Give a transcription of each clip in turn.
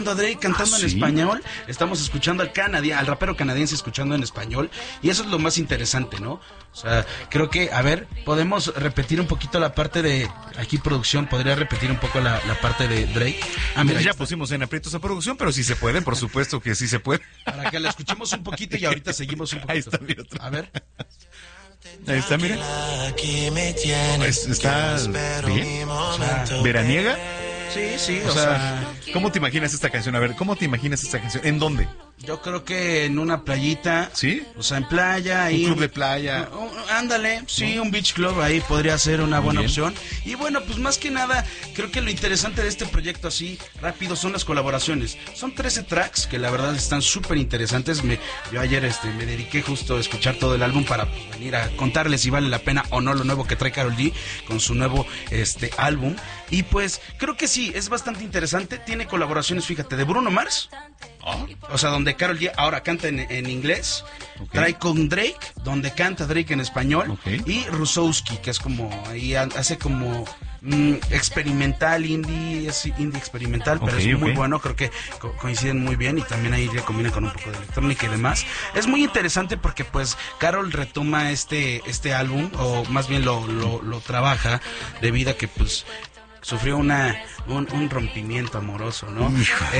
a Drake cantando en español, estamos escuchando al rapero canadiense escuchando en español, y eso es lo más interesante, ¿no? O sea, creo que, a ver, podemos repetir un poquito la parte de, aquí producción, podría repetir un poco la parte de Drake. Mira, ya pusimos en aprietos a producción, pero si se puede, por supuesto que sí se puede. Para que la escuchemos un poquito y ahorita seguimos un poquito. Ahí está, mira. A ver. Ahí está, mira. Está bien. O sea, ¿Veraniega? sí, O sea, ¿cómo te imaginas esta canción? A ver, ¿cómo te imaginas esta canción? ¿En dónde? yo creo que en una playita. ¿Sí? O sea, en playa. Un club de playa. Ándale, sí, un beach club ahí podría ser una buena opción. Y bueno, pues más que nada, creo que lo interesante de este proyecto así, rápido, son las colaboraciones. Son 13 tracks que la verdad están súper interesantes. Yo ayer me dediqué justo a escuchar todo el álbum para venir a contarles si vale la pena o no lo nuevo que trae Karol G con su nuevo álbum. Y pues creo que sí, es bastante interesante. Tiene colaboraciones, fíjate, de Bruno Mars. O sea, donde Karol G ahora canta en inglés. Trae con Drake, donde canta Drake en español. Y Rusowski, que es como, ahí hace como experimental, indie experimental, pero es muy bueno, creo que coinciden muy bien y también ahí le combina con un poco de electrónica y demás. Es muy interesante porque pues Karol retoma este álbum, o más bien lo trabaja debido a que pues sufrió un rompimiento amoroso, ¿no?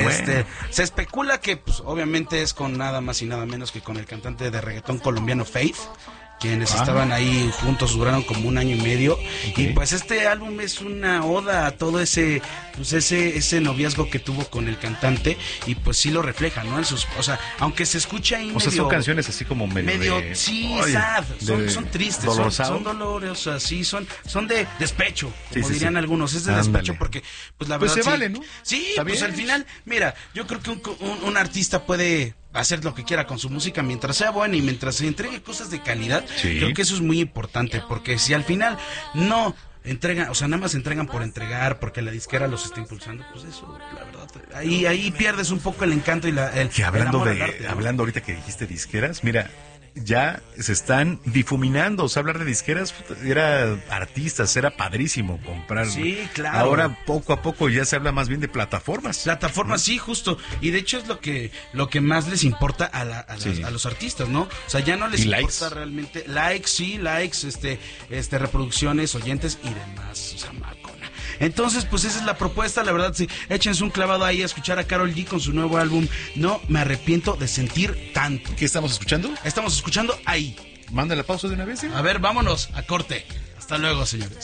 Se especula que pues obviamente es con nada más y nada menos que con el cantante de reggaetón colombiano Faith, quienes estaban ahí juntos, duraron como un año y medio. Y pues este álbum es una oda a todo ese noviazgo que tuvo con el cantante, y pues sí lo refleja, ¿no? O sea, aunque se escucha ahí sea, son canciones así como medio sad, son tristes, son dolores, o sea, sí, son de despecho, como dirían algunos, es de despecho porque, pues la verdad, pues se vale, ¿no? Sí, pues al final, mira, yo creo que un artista puede hacer lo que quiera con su música mientras sea buena y mientras se entregue cosas de calidad. Creo que eso es muy importante, porque si al final no entregan, o sea, nada más entregan por entregar, porque la disquera los está impulsando, pues eso, la verdad, ahí pierdes un poco el encanto y hablando ahorita que dijiste disqueras, mira, ya se están difuminando. O sea, hablar de disqueras era artistas, era padrísimo comprar. Sí, claro. Ahora poco a poco ya se habla más bien de plataformas. Plataformas, sí, justo. Y de hecho es lo que más les importa a los artistas, ¿no? O sea, ya no les importa realmente likes, reproducciones, oyentes y demás. O sea, entonces, pues esa es la propuesta, la verdad, sí, échense un clavado ahí a escuchar a Karol G con su nuevo álbum, No Me Arrepiento de Sentir Tanto. ¿Qué estamos escuchando? Estamos escuchando Ahí. Manda la pausa de una vez, ¿sí? A ver, vámonos a corte. Hasta luego, señores.